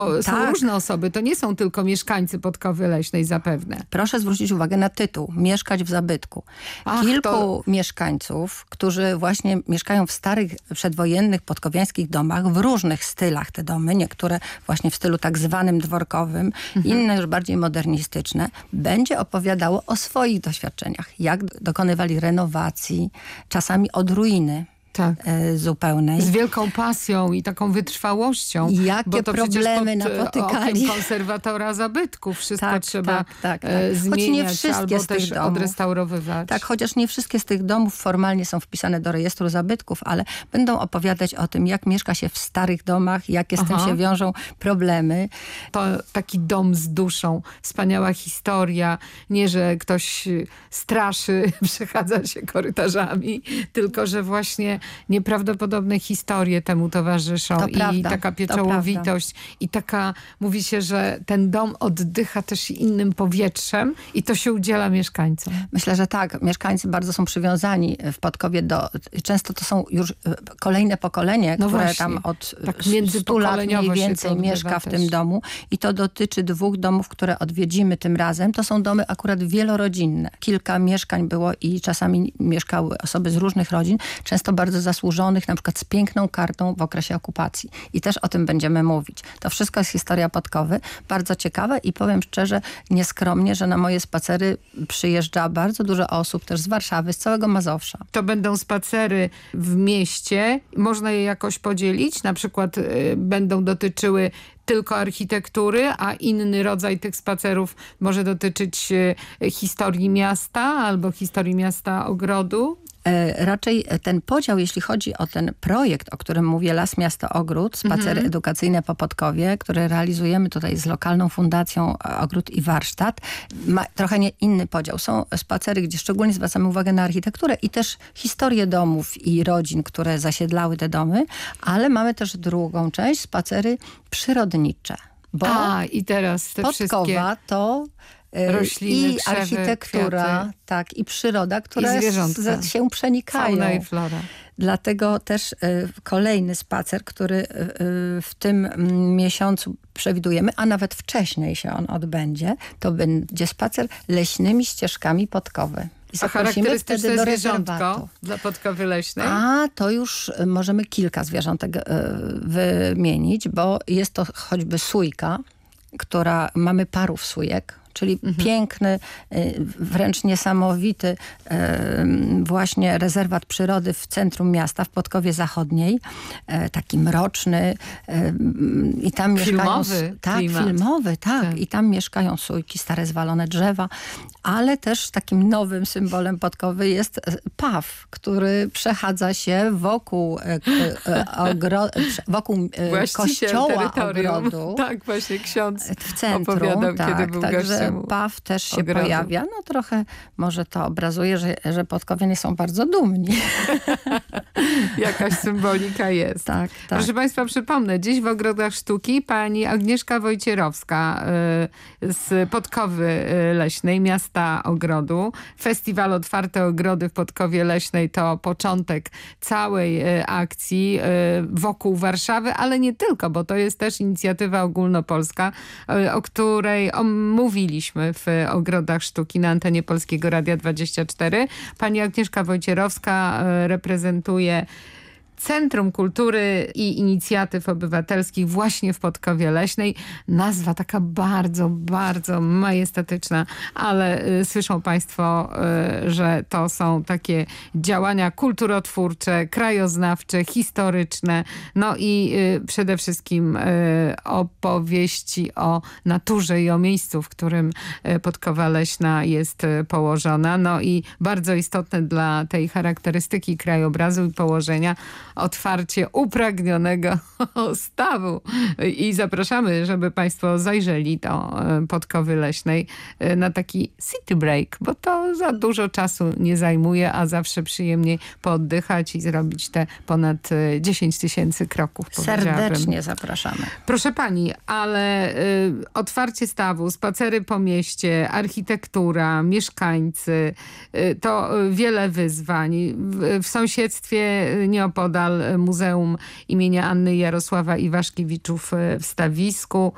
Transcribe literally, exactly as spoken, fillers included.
O, są Tak. różne osoby, to nie są tylko mieszkańcy Podkowy Leśnej zapewne. Proszę zwrócić uwagę na tytuł. Mieszkać w zabytku. Ach, Kilku to- mieszkańców, którzy właśnie mieszkają w starych, przedwojennych, podkowiańskich domach, w różnych stylach te domy, niektóre właśnie w stylu tak zwanym dworkowym, inne już bardziej modernistyczne, będzie opowiadało o swoich doświadczeniach. Jak dokonywali renowacji, czasami od ruiny Tak. e, zupełnej. Z wielką pasją i taką wytrwałością. I jakie bo to przecież problemy pod, e, napotykali. okiem konserwatora zabytków. Wszystko Tak, trzeba tak, tak, tak. e, Choć zmieniać nie wszystkie albo z tych też domów. odrestaurowywać. Tak, chociaż nie wszystkie z tych domów formalnie są wpisane do rejestru zabytków, ale będą opowiadać o tym, jak mieszka się w starych domach, jakie z tym Aha. się wiążą problemy. To taki dom z duszą. Wspaniała historia. Nie, że ktoś straszy, przechadza się korytarzami, tylko, że właśnie nieprawdopodobne historie temu towarzyszą. To I prawda, taka to pieczołowitość. I taka, mówi się, że ten dom oddycha też innym powietrzem i to się udziela mieszkańcom. Myślę, że tak. Mieszkańcy bardzo są przywiązani w Podkowie do... Często to są już e, kolejne pokolenie, No które właśnie. tam od Tak stu lat międzypokoleniowo mniej się więcej to odbywa mieszka w też. tym domu. I to dotyczy dwóch domów, które odwiedzimy tym razem. To są domy akurat wielorodzinne. Kilka mieszkań było i czasami mieszkały osoby z różnych rodzin, często bardzo zasłużonych, na przykład z piękną kartą w okresie okupacji. I też o tym będziemy mówić. To wszystko jest historia Podkowy. Bardzo ciekawe i powiem szczerze, nieskromnie, że na moje spacery przyjeżdża bardzo dużo osób też z Warszawy, z całego Mazowsza. To będą spacery w mieście. Można je jakoś podzielić. Na przykład y, będą dotyczyły tylko architektury, a inny rodzaj tych spacerów może dotyczyć y, historii miasta albo historii miasta ogrodu. E, Raczej ten podział, jeśli chodzi o ten projekt, o którym mówię, Las, Miasto, Ogród, spacery Mhm. edukacyjne po Podkowie, które realizujemy tutaj z lokalną fundacją Ogród i Warsztat, ma trochę nie inny podział. Są spacery, gdzie szczególnie zwracamy uwagę na architekturę i też historię domów i rodzin, które zasiedlały te domy, ale mamy też drugą część, spacery przyrodnicze. Bo A, i teraz te wszystkie... Podkowa to y, rośliny, i krzewy, architektura, kwiaty. tak, i przyroda, które I s- zwierzątka. się przenikają. Fauna i flora. Dlatego też y, kolejny spacer, który y, y, w tym mm, miesiącu przewidujemy, a nawet wcześniej się on odbędzie, to będzie spacer leśnymi ścieżkami Podkowy. I A zaprosimy charakterystyczne wtedy do zwierzątko rezerwatu. dla Podkowy Leśnej? A to już y, możemy kilka zwierzątek y, wymienić, bo jest to choćby sójka, która, mamy parów sójek, czyli piękny, y, wręcz niesamowity y, właśnie rezerwat przyrody w centrum miasta, w Podkowie Zachodniej. Y, taki mroczny. y, I tam Filmowy mieszkają... Tak, klimat. filmowy, tak. Tak. I tam mieszkają sójki, stare zwalone drzewa. Ale też takim nowym symbolem Podkowy jest y, paw, który przechadza się wokół, y, y, y, ogro, prze- wokół y, Właściciel kościoła terytorium. ogrodu. Tak, właśnie ksiądz W centrum, opowiadał, tak, kiedy był także gościem paw też się ogrodu. pojawia. No trochę może to obrazuje, że, że podkowianie są bardzo dumni. Jakaś symbolika jest. Tak, tak. Proszę Państwa, przypomnę, dziś w Ogrodach Sztuki pani Agnieszka Wojcierowska y, z Podkowy y, Leśnej, miasta ogrodu. Festiwal Otwarte Ogrody w Podkowie Leśnej to początek całej y, akcji y, wokół Warszawy, ale nie tylko, bo to jest też inicjatywa ogólnopolska, y, o której omówiliśmy w Ogrodach Sztuki na antenie Polskiego Radia dwadzieścia cztery. Pani Agnieszka Wojcierowska y, reprezentuje Centrum Kultury i Inicjatyw Obywatelskich właśnie w Podkowie Leśnej. Nazwa taka bardzo, bardzo majestatyczna, ale y, słyszą Państwo, y, że to są takie działania kulturotwórcze, krajoznawcze, historyczne, no i y, przede wszystkim y, opowieści o naturze i o miejscu, w którym y, Podkowa Leśna jest y, położona. No i bardzo istotne dla tej charakterystyki krajobrazu i położenia otwarcie upragnionego stawu. I zapraszamy, żeby Państwo zajrzeli do Podkowy Leśnej na taki city break, bo to za dużo czasu nie zajmuje, a zawsze przyjemnie pooddychać i zrobić te ponad dziesięć tysięcy kroków. Serdecznie zapraszamy. Proszę pani, ale y, otwarcie stawu, spacery po mieście, architektura, mieszkańcy, y, to y, wiele wyzwań. W, w sąsiedztwie y, nieopodal Muzeum imienia Anny i Jarosława Iwaszkiewiczów w Stawisku.